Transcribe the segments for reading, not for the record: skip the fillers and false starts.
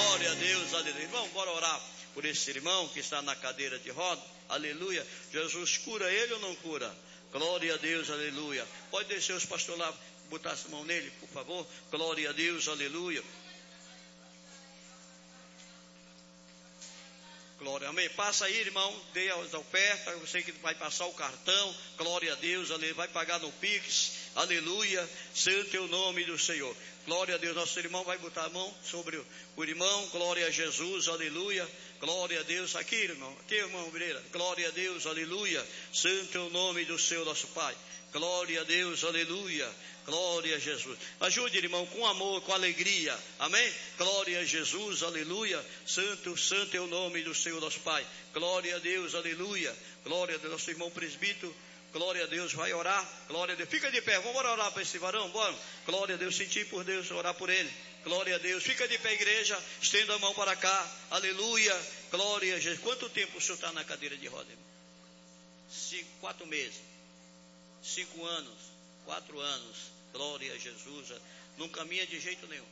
Glória a Deus, aleluia. Irmão, bora orar por esse irmão que está na cadeira de roda. Aleluia. Jesus cura ele ou não cura? Glória a Deus, aleluia. Pode deixar os pastores lá, botar a mão nele, por favor. Glória a Deus, aleluia. Glória, amém. Passa aí, irmão, dê as ofertas. Eu sei que vai passar o cartão. Glória a Deus, aleluia. Vai pagar no Pix, aleluia. Santo é o nome do Senhor. Glória a Deus. Nosso irmão vai botar a mão sobre o irmão. Glória a Jesus, aleluia. Glória a Deus. Aqui, irmão, Obreira. Glória a Deus, aleluia. Santo é o nome do Senhor, nosso Pai. Glória a Deus, aleluia. Glória a Jesus. Ajude, irmão, com amor, com alegria. Amém? Glória a Jesus, aleluia. Santo, santo é o nome do Senhor, nosso Pai. Glória a Deus, aleluia. Glória a Deus, nosso irmão presbítero. Glória a Deus, vai orar. Glória a Deus. Fica de pé, vamos orar para esse varão, bora. Glória a Deus, sentir por Deus, orar por ele. Glória a Deus. Fica de pé, igreja. Estenda a mão para cá. Aleluia. Glória a Jesus. Quanto tempo o senhor está na cadeira de roda, irmão? 4 meses. 5 anos. 4 anos. Glória a Jesus. Não caminha de jeito nenhum.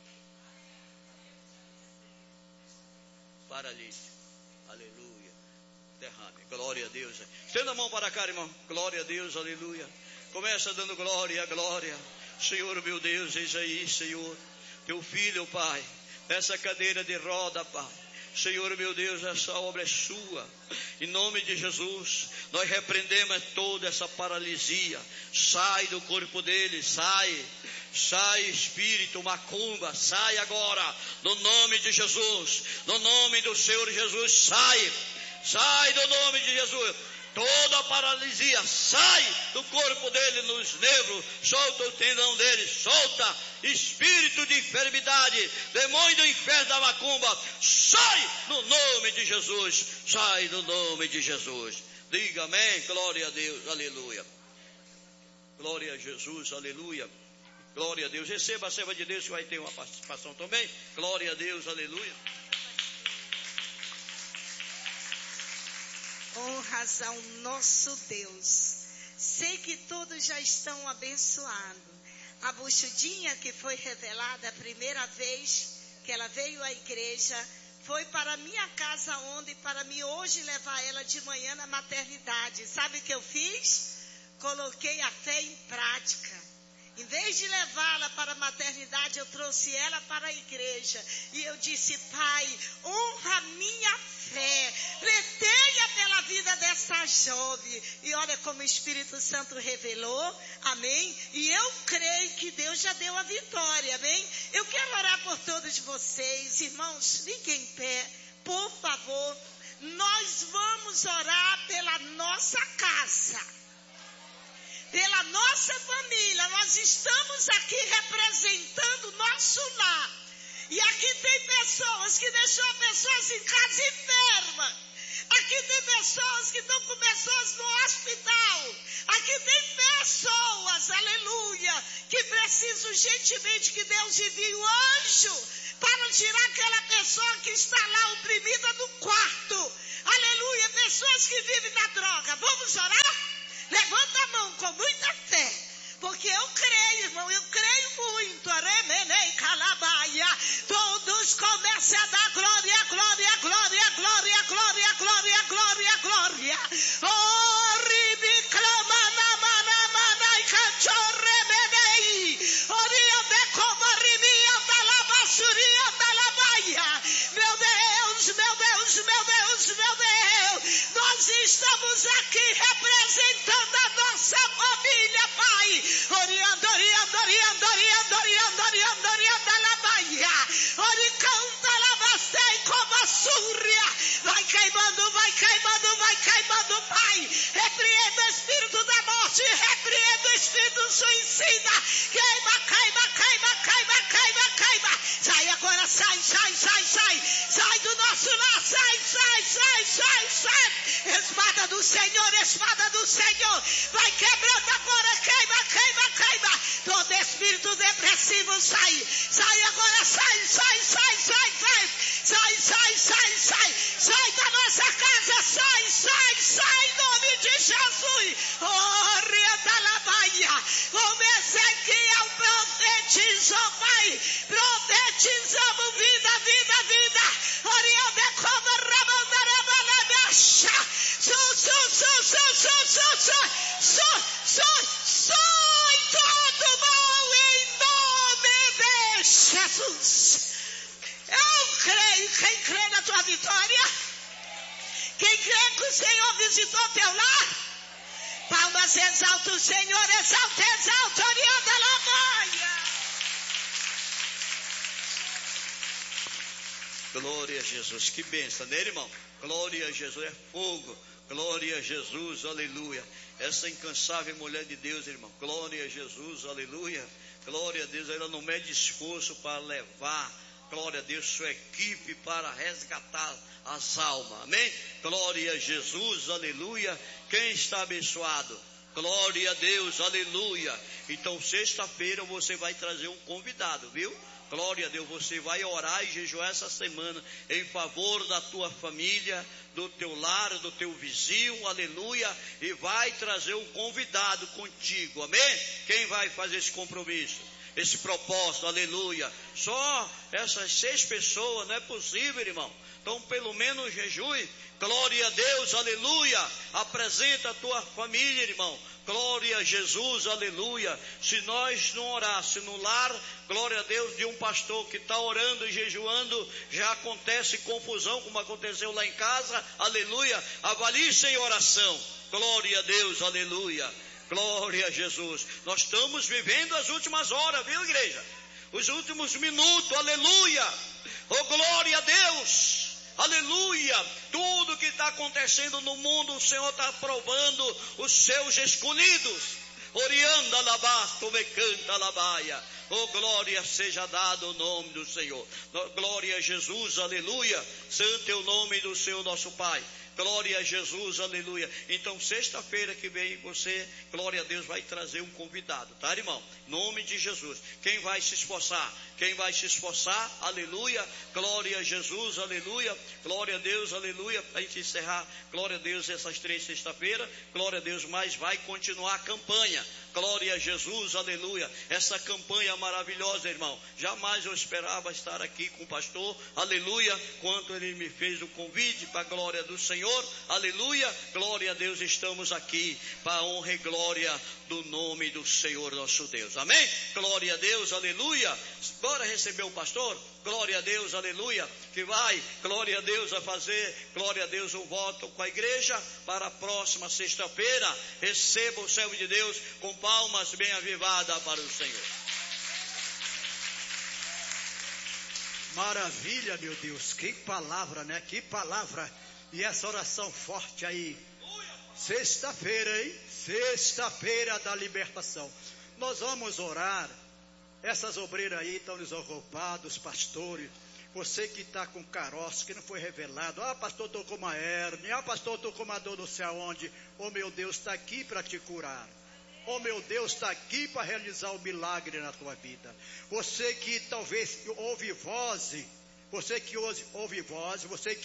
Paralítico. Aleluia. Derrame. Glória a Deus. Estenda a mão para cá, irmão. Glória a Deus. Aleluia. Começa dando glória, glória. Senhor, meu Deus, eis aí, Senhor. Teu filho, Pai. Nessa cadeira de roda, Pai. Senhor, meu Deus, essa obra é sua. Em nome de Jesus, nós repreendemos toda essa paralisia. Sai do corpo dele, sai. Sai, espírito, macumba, sai agora. No nome de Jesus, no nome do Senhor Jesus, sai. Sai do nome de Jesus. Toda a paralisia sai do corpo dele, nos nervos, solta o tendão dele, solta espírito de enfermidade, demônio do inferno da macumba, sai no nome de Jesus, sai no nome de Jesus. Diga amém, glória a Deus, aleluia. Glória a Jesus, aleluia. Glória a Deus. Receba a serva de Deus que vai ter uma participação também. Glória a Deus, aleluia. Honras ao nosso Deus. Sei que todos já estão abençoados. A buchudinha que foi revelada a primeira vez que ela veio à igreja foi para a minha casa ontem, para mim hoje levar ela de manhã na maternidade. Sabe o que eu fiz? Coloquei a fé em prática. Em vez de levá-la para a maternidade, eu trouxe ela para a igreja. E eu disse, Pai, honra a minha fé. Pretenha pela vida dessa jovem. E olha como o Espírito Santo revelou. Amém? E eu creio que Deus já deu a vitória. Amém? Eu quero orar por todos vocês. Irmãos, fiquem em pé. Por favor, nós vamos orar pela nossa casa. Pela nossa família, nós estamos aqui representando o nosso lar. E aqui tem pessoas que deixam pessoas em casa enfermas. Aqui tem pessoas que estão com pessoas no hospital. Aqui tem pessoas, aleluia, que precisam urgentemente que Deus envie o anjo para tirar aquela pessoa que está lá oprimida no quarto. Aleluia, pessoas que vivem na droga. Vamos orar? Levanta a mão com muita fé, porque eu creio, irmão, eu creio muito. Aremenei calabaia. Todos comecem a dar glória, glória, glória, glória, glória, glória, glória, glória. Oh, ribi clama na mana mana e canchoremenei. Oria de coma ribia da labassuria da labaia. Meu Deus, meu Deus, meu Deus, meu Deus. Nós estamos aqui representando a nossa família, Pai. Oriando, oriando, oriando, oriando, oriando, oriando, oriando, alabaia. Oricanta, labastei como a súria. Vai queimando, vai queimando, vai queimando, Pai. Repreenda o espírito da morte, repreenda o espírito suicida. Queima, queima, queima, queima, queima, queima. Sai agora, sai, sai, sai, sai. Sai do nosso lar, sai, sai, sai, sai, sai. Espada do Senhor, espada do Senhor. Vai quebrando agora, queima, queima, queima. Todo espírito depressivo sai. Sai agora, sai, sai, sai, sai, sai. Sai, sai, sai, sai. Sai da nossa casa, sai, sai, sai, em nome de Jesus. Oh, Rieta Labaia. Como Ezequiel profetizou, Pai. Profetizamos vida, vida, vida. Sai todo mal em nome de Jesus. Eu creio. Quem crê na tua vitória? Quem crê que o Senhor visitou teu lar? Palmas, exalta o Senhor, exalta, orienta a lavanha. Glória a Jesus, que bênção, né, irmão? Glória a Jesus, é fogo. Glória a Jesus, aleluia. Essa incansável mulher de Deus, irmão. Glória a Jesus, aleluia. Glória a Deus, ela não mede esforço para levar, glória a Deus, sua equipe para resgatar as almas, amém? Glória a Jesus, aleluia. Quem está abençoado? Glória a Deus, aleluia. Então, sexta-feira você vai trazer um convidado, viu? Glória a Deus, você vai orar e jejuar essa semana em favor da tua família, do teu lar, do teu vizinho, aleluia, e vai trazer um convidado contigo, amém? Quem vai fazer esse compromisso, esse propósito, aleluia? Só essas 6 pessoas, não é possível, irmão. Então, pelo menos jejue, glória a Deus, aleluia. Apresenta a tua família, irmão. Glória a Jesus, aleluia. Se nós não orássemos no lar, glória a Deus, de um pastor que está orando e jejuando, já acontece confusão, como aconteceu lá em casa, aleluia. Avalie sem oração, glória a Deus, aleluia. Glória a Jesus. Nós estamos vivendo as últimas horas, viu, igreja? Os últimos minutos, aleluia. Oh, glória a Deus. Aleluia, tudo que está acontecendo no mundo, o Senhor está provando os seus escolhidos. Orianda labasto, me canta labaia. Oh, glória seja dado o nome do Senhor. Glória a Jesus, aleluia. Santo é o nome do Senhor nosso Pai. Glória a Jesus, aleluia. Então, sexta-feira que vem você, glória a Deus, vai trazer um convidado, tá, irmão? Em nome de Jesus. Quem vai se esforçar? Quem vai se esforçar? Aleluia. Glória a Jesus, aleluia. Glória a Deus, aleluia. Para a gente encerrar, glória a Deus, essas 3 sexta-feira. Glória a Deus, mas vai continuar a campanha. Glória a Jesus, aleluia. Essa campanha maravilhosa, irmão. Jamais eu esperava estar aqui com o pastor, aleluia, quando ele me fez o convite para a glória do Senhor, aleluia. Glória a Deus, estamos aqui para a honra e glória do nome do Senhor nosso Deus, amém? Glória a Deus, aleluia. Bora receber o pastor, glória a Deus, aleluia, que vai, glória a Deus, a fazer, glória a Deus, um voto com a igreja para a próxima sexta-feira. Receba o servo de Deus com palmas bem avivadas para o Senhor. Maravilha, meu Deus, que palavra, né? Que palavra. E essa oração forte aí. Sexta-feira, hein? Sexta-feira da libertação. Nós vamos orar. Essas obreiras aí estão desocupadas, pastores. Você que está com caroço, que não foi revelado. Ah, pastor, estou com uma hérnia. Ah, pastor, estou com uma dor não sei aonde. Oh, meu Deus, está aqui para te curar. Oh, meu Deus, está aqui para realizar o milagre na tua vida. Você que talvez ouve voz, você que ouve voz,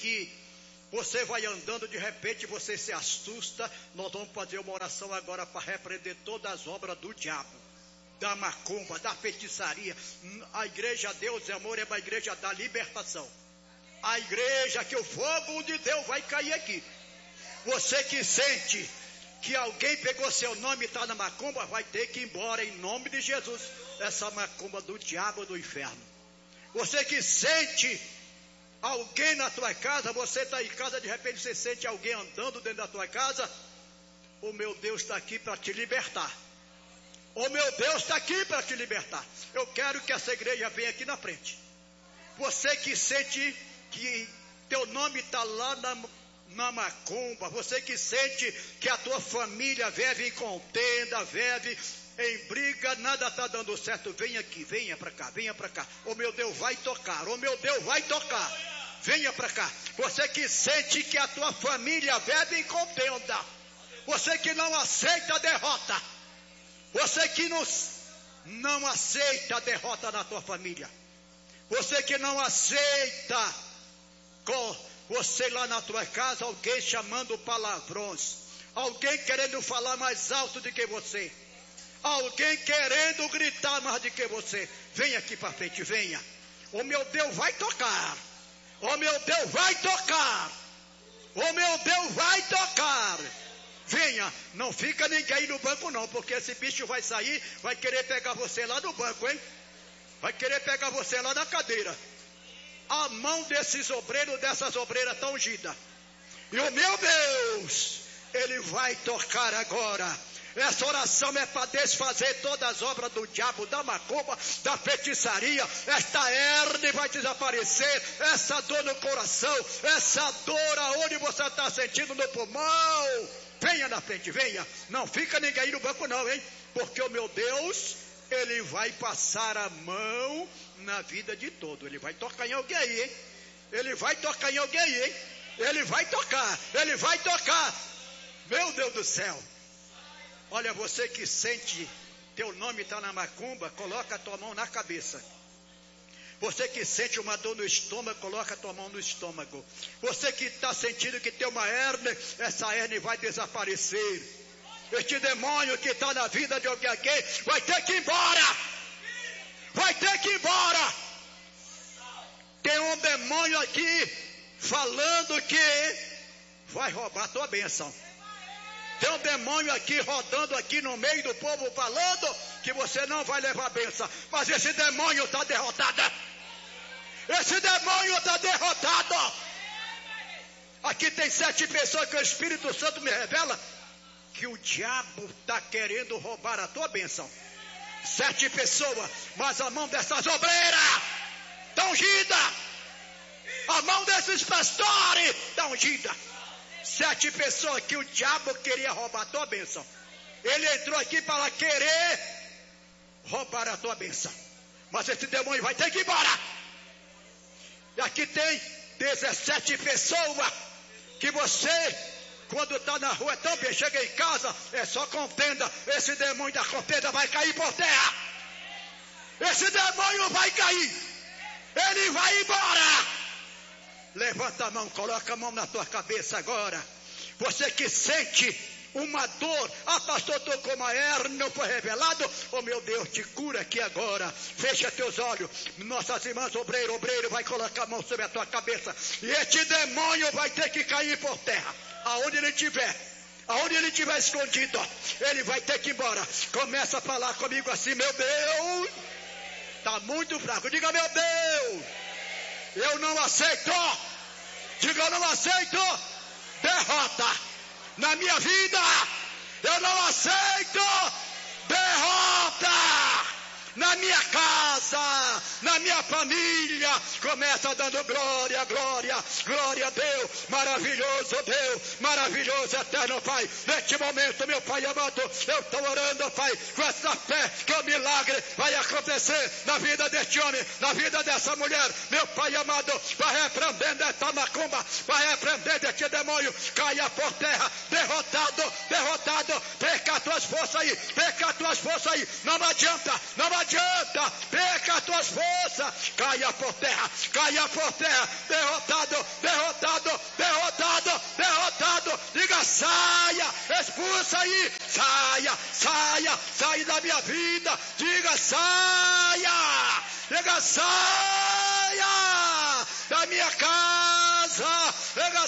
você vai andando, de repente você se assusta. Nós vamos fazer uma oração agora para repreender todas as obras do diabo, da macumba, da feitiçaria. A igreja Deus é Amor é uma igreja da libertação. A igreja que o fogo de Deus vai cair aqui. Você que sente que alguém pegou seu nome e está na macumba, vai ter que ir embora em nome de Jesus. Essa macumba do diabo do inferno. Você que sente alguém na tua casa, você está em casa, de repente você sente alguém andando dentro da tua casa. O meu Deus está aqui para te libertar. O meu Deus está aqui para te libertar. Eu quero que essa igreja venha aqui na frente. Você que sente que teu nome está lá na macumba, você que sente que a tua família vive em contenda, vive em briga, nada está dando certo, vem aqui, venha para cá, venha para cá. O meu Deus vai tocar, o meu Deus vai tocar. Venha para cá. Você que sente que a tua família vive em contenda, você que não aceita a derrota, você que não aceita a derrota na tua família, você que não aceita você lá na tua casa, alguém chamando palavrões, alguém querendo falar mais alto do que você, alguém querendo gritar mais do que você, vem aqui para frente, venha. O meu Deus vai tocar, o meu Deus vai tocar, o meu Deus vai tocar, venha. Não fica ninguém no banco não, porque esse bicho vai sair, vai querer pegar você lá no banco, hein? Vai querer pegar você lá na cadeira. A mão desses obreiros, dessas obreiras está ungida. E o meu Deus, Ele vai tocar agora. Essa oração é para desfazer todas as obras do diabo, da macumba, da feitiçaria. Esta hernia vai desaparecer. Essa dor no coração, essa dor aonde você está sentindo no pulmão. Venha na frente, venha. Não fica ninguém no banco não, hein? Porque o meu Deus, Ele vai passar a mão na vida de todo. Ele vai tocar em alguém aí, hein? Ele vai tocar em alguém aí, hein? Ele vai tocar, Ele vai tocar. Meu Deus do céu. Olha, você que sente, teu nome está na macumba, coloca a tua mão na cabeça. Você que sente uma dor no estômago, coloca a tua mão no estômago. Você que está sentindo que tem uma hérnia, essa hérnia vai desaparecer. Este demônio que está na vida de alguém aqui, vai ter que ir embora. Vai ter que ir embora. Tem um demônio aqui, falando que vai roubar a tua bênção. Tem um demônio aqui rodando aqui no meio do povo falando que você não vai levar a bênção. Mas esse demônio está derrotado. Esse demônio está derrotado. Aqui tem 7 pessoas que o Espírito Santo me revela que o diabo está querendo roubar a tua bênção. 7 pessoas, mas a mão dessas obreiras está ungida. A mão desses pastores está ungida. 7 pessoas que o diabo queria roubar a tua bênção. Ele entrou aqui para querer roubar a tua bênção. Mas esse demônio vai ter que ir embora. E aqui tem 17 pessoas que você, quando está na rua, também chega em casa, é só contenda. Esse demônio da contenda vai cair por terra. Esse demônio vai cair. Ele vai embora. Levanta a mão, coloca a mão na tua cabeça agora. Você que sente uma dor, pastor, estou com uma hérnia, não foi revelado. Oh meu Deus, te cura aqui agora. Fecha teus olhos. Nossas irmãs obreiro vai colocar a mão sobre a tua cabeça. E este demônio vai ter que cair por terra. Aonde ele estiver. Aonde ele estiver escondido, ele vai ter que ir embora. Começa a falar comigo assim: meu Deus, está muito fraco. Diga: meu Deus, eu não aceito. Diga: eu não aceito derrota na minha vida. Eu não aceito derrota na minha casa, na minha família. Começa dando glória, glória, glória a Deus. Maravilhoso Deus, maravilhoso eterno Pai. Neste momento, meu Pai amado, eu estou orando, Pai, com essa fé que o milagre vai acontecer na vida deste homem, na vida dessa mulher. Meu Pai amado, vai repreendendo esta macumba, vai repreendendo este demônio. Caia por terra, derrotado, derrotado. Perca as tuas forças aí, perca as tuas forças aí. Não adianta, não adianta, perca as tuas forças, caia por terra, derrotado, derrotado, derrotado, derrotado. Diga: saia, expulsa aí, saia, saia, saia da minha vida. Diga: saia, diga: saia da minha casa. Diga: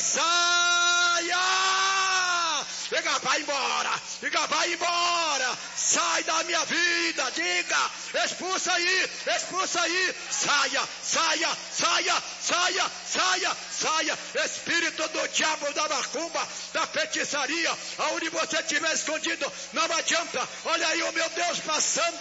saia, diga: vai embora, diga: vai embora, sai da minha vida. Diga: expulsa aí, saia, saia, saia, saia, saia, saia. Espírito do diabo, da macumba, da feitiçaria, aonde você estiver escondido, não adianta. Olha aí o meu Deus passando.